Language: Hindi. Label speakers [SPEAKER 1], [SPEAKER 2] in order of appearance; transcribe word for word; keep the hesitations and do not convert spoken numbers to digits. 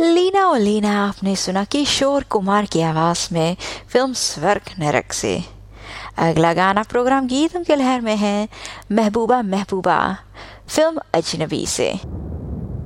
[SPEAKER 1] लीना ओ लीना आपने सुना किशोर कुमार की आवाज में फिल्म स्वर्ग नरक से। अगला गाना प्रोग्राम गीतों की लहर में है महबूबा महबूबा फिल्म अजनबी से।